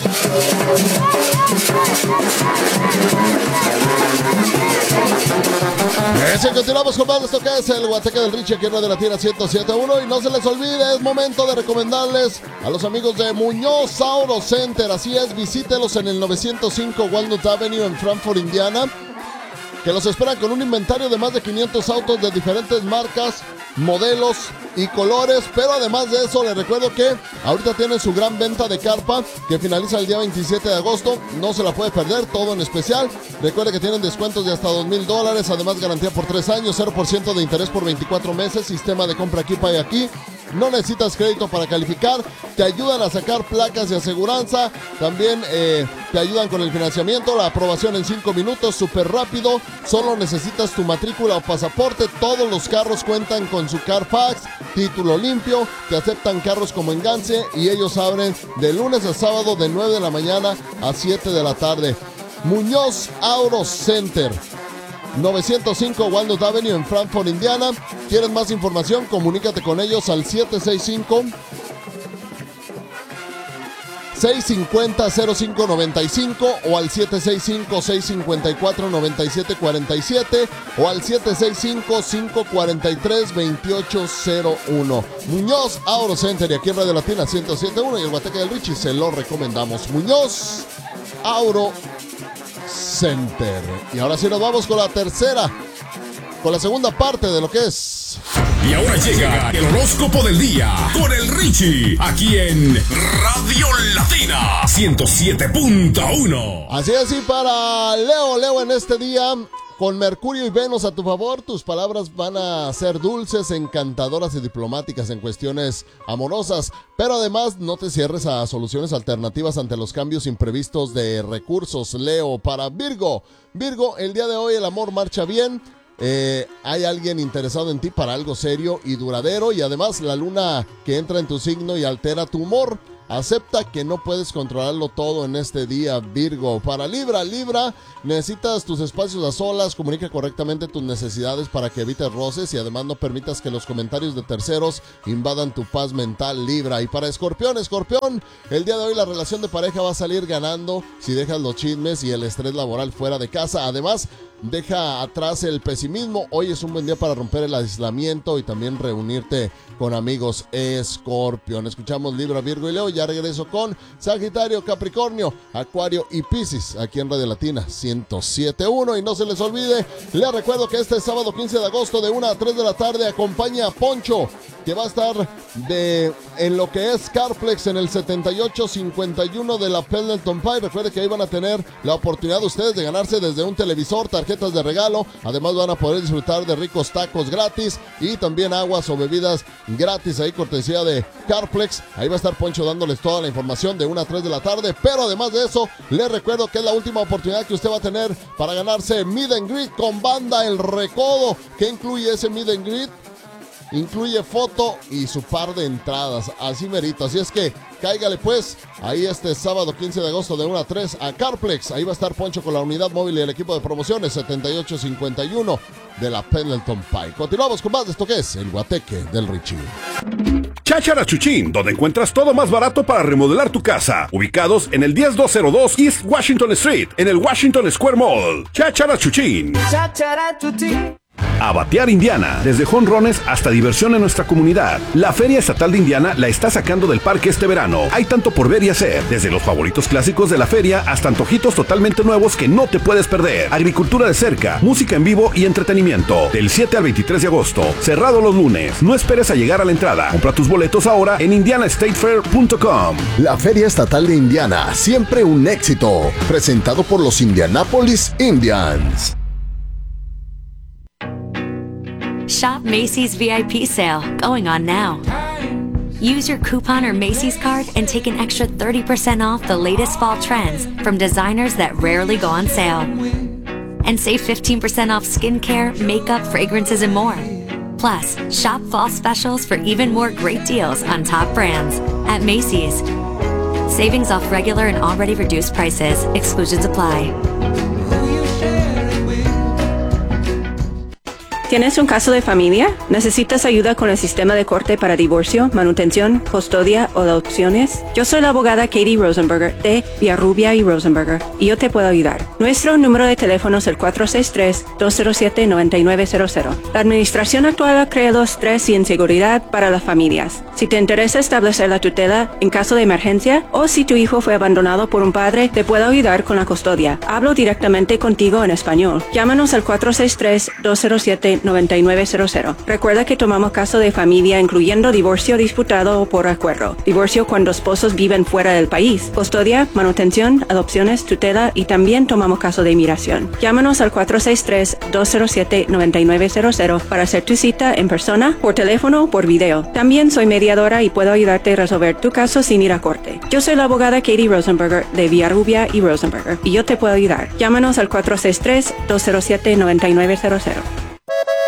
Continuamos con más de esto que es el Guateque del Richie aquí en Radio Latina 107.1 y no se les olvide, es momento de recomendarles a los amigos de Muñoz Auto Center. Así es, visítelos en el 905 Walnut Avenue en Frankfort, Indiana, que los esperan con un inventario de más de 500 autos de diferentes marcas, modelos y colores. Pero además de eso, les recuerdo que ahorita tienen su gran venta de carpa que finaliza el día 27 de agosto. No se la puede perder, todo en especial. Recuerde que tienen descuentos de hasta $2,000, además garantía por 3 años, 0% de interés por 24 meses, sistema de compra aquí, paga aquí. No necesitas crédito para calificar, te ayudan a sacar placas de aseguranza, también te ayudan con el financiamiento, la aprobación en 5 minutos, súper rápido, solo necesitas tu matrícula o pasaporte, todos los carros cuentan con su Carfax, título limpio, te aceptan carros como enganche y ellos abren de lunes a sábado de 9 de la mañana a 7 de la tarde. Muñoz Auto Center, 905 Walnut Avenue en Frankfort, Indiana. ¿Quieres más información? Comunícate con ellos al 765-650-0595 o al 765-654-9747 o al 765-543-2801. Muñoz Auto Center y aquí en Radio Latina 107.1 y el Guateque del Richie se lo recomendamos. Muñoz Auto Center. Y ahora sí nos vamos con la segunda parte de lo que es. Y ahora llega el horóscopo del día con el Richie, aquí en Radio Latina 107.1. Así es, y para Leo en este día, con Mercurio y Venus a tu favor, tus palabras van a ser dulces, encantadoras y diplomáticas en cuestiones amorosas, pero además no te cierres a soluciones alternativas ante los cambios imprevistos de recursos. Leo, para Virgo, el día de hoy el amor marcha bien. Hay alguien interesado en ti para algo serio y duradero, y además la luna que entra en tu signo y altera tu humor. Acepta que no puedes controlarlo todo en este día, Virgo. Para Libra, necesitas tus espacios a solas, comunica correctamente tus necesidades para que evites roces y además no permitas que los comentarios de terceros invadan tu paz mental, Libra. Y para Escorpión, el día de hoy la relación de pareja va a salir ganando si dejas los chismes y el estrés laboral fuera de casa. Además, deja atrás el pesimismo. Hoy es un buen día para romper el aislamiento y también reunirte con amigos, Escorpión. Escuchamos Libra, Virgo y Leo. Ya regreso con Sagitario, Capricornio, Acuario y Piscis aquí en Radio Latina 107.1. Y no se les olvide, les recuerdo que este sábado 15 de agosto de 1 a 3 de la tarde acompaña a Poncho, que va a estar en lo que es Carplex en el 7851 de la Pendleton Pike. Recuerde que ahí van a tener la oportunidad ustedes de ganarse desde un televisor, tarjetas de regalo. Además van a poder disfrutar de ricos tacos gratis y también aguas o bebidas gratis ahí cortesía de Carplex. Ahí va a estar Poncho dándoles toda la información de 1 a 3 de la tarde. Pero además de eso, les recuerdo que es la última oportunidad que usted va a tener para ganarse Meet and Greet con Banda El Recodo. ¿Qué incluye ese Meet and Greet? Incluye foto y su par de entradas, así merito. Así es que cáigale pues ahí este sábado 15 de agosto de 1 a 3 a Carplex. Ahí va a estar Poncho con la unidad móvil y el equipo de promociones 7851 de la Pendleton Pike. Continuamos con más de esto que es el Guateque del Richie. Cháchara Chuchín, donde encuentras todo más barato para remodelar tu casa. Ubicados en el 10202 East Washington Street, en el Washington Square Mall. Cháchara Chuchín. Cháchara Chuchín. A batear Indiana, desde jonrones hasta diversión en nuestra comunidad. La Feria Estatal de Indiana la está sacando del parque este verano. Hay tanto por ver y hacer, desde los favoritos clásicos de la feria hasta antojitos totalmente nuevos que no te puedes perder. Agricultura de cerca, música en vivo y entretenimiento. Del 7 al 23 de agosto, cerrado los lunes. No esperes a llegar a la entrada. Compra tus boletos ahora en indianastatefair.com. La Feria Estatal de Indiana, siempre un éxito. Presentado por los Indianapolis Indians. Shop Macy's VIP sale, going on now. Use your coupon or Macy's card and take an extra 30% off the latest fall trends from designers that rarely go on sale. And save 15% off skincare, makeup, fragrances, and more. Plus, shop fall specials for even more great deals on top brands at Macy's. Savings off regular and already reduced prices. Exclusions apply. ¿Tienes un caso de familia? ¿Necesitas ayuda con el sistema de corte para divorcio, manutención, custodia o adopciones? Yo soy la abogada Katie Rosenberger de Villarrubia y Rosenberger y yo te puedo ayudar. Nuestro número de teléfono es el 463-207-9900. La administración actual ha creado estrés y inseguridad para las familias. Si te interesa establecer la tutela en caso de emergencia o si tu hijo fue abandonado por un padre, te puedo ayudar con la custodia. Hablo directamente contigo en español. Llámanos al 463-207-9900. Recuerda que tomamos caso de familia incluyendo divorcio disputado o por acuerdo, divorcio cuando esposos viven fuera del país, custodia, manutención, adopciones, tutela y también tomamos caso de inmigración. Llámanos al 463-207-9900 para hacer tu cita en persona, por teléfono o por video. También soy mediadora y puedo ayudarte a resolver tu caso sin ir a corte. Yo soy la abogada Katie Rosenberger de Villarrubia y Rosenberger y yo te puedo ayudar. Llámanos al 463-207-9900.